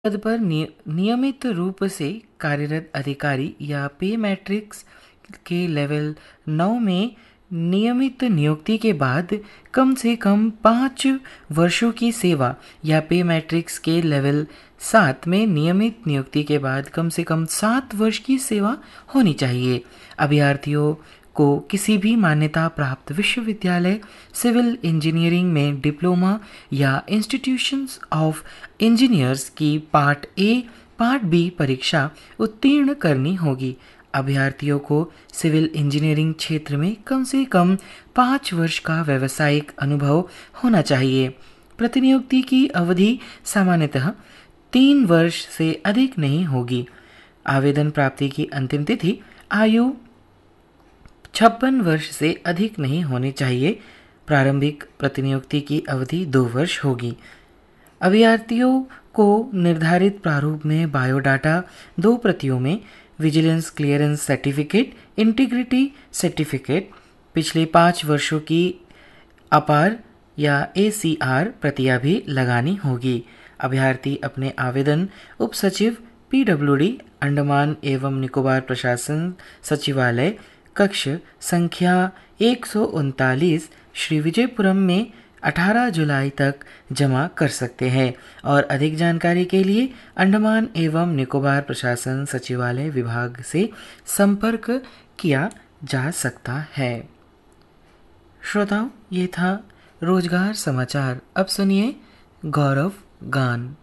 पद पर नियमित रूप से कार्यरत अधिकारी या पे मैट्रिक्स के लेवल 9 में नियमित नियुक्ति के बाद कम से कम 5 वर्षों की सेवा या पे मैट्रिक्स के लेवल 7 में नियमित नियुक्ति के बाद कम से कम 7 वर्ष की सेवा होनी चाहिए। अभ्यर्थियों को किसी भी मान्यता प्राप्त विश्वविद्यालय सिविल इंजीनियरिंग में डिप्लोमा या इंस्टीट्यूशंस ऑफ इंजीनियर्स की पार्ट ए पार्ट बी परीक्षा उत्तीर्ण करनी होगी। अभ्यर्थियों को सिविल इंजीनियरिंग क्षेत्र में कम से कम 5 वर्ष का व्यावसायिक अनुभव होना चाहिए। प्रतिनियुक्ति की अवधि सामान्यतः 3 वर्ष से अधिक नहीं होगी। आवेदन प्राप्ति की अंतिम तिथि आयु 56 वर्ष से अधिक नहीं होनी चाहिए। प्रारंभिक प्रतिनियुक्ति की अवधि 2 वर्ष होगी। अभ्यर्थियों को निर्धारित प्रारूप में बायोडाटा 2 प्रतियों में vigilance clearance certificate, integrity certificate, पिछले 5 वर्षों की अपार या ACR प्रतियां भी लगानी होगी। अभ्यर्थी अपने आवेदन उप सचिव PWD अंडमान एवं निकोबार प्रशासन सचिवालय कक्ष संख्या 139 श्री विजयपुरम में 18 जुलाई तक जमा कर सकते हैं और अधिक जानकारी के लिए अंडमान एवं निकोबार प्रशासन सचिवालय विभाग से संपर्क किया जा सकता है। श्रोताओं, ये था रोजगार समाचार। अब सुनिए गौरव गान।